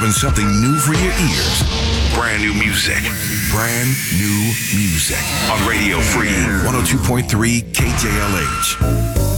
having something new for your ears. Brand new music. Brand new music. On Radio Free 102.3 KJLH.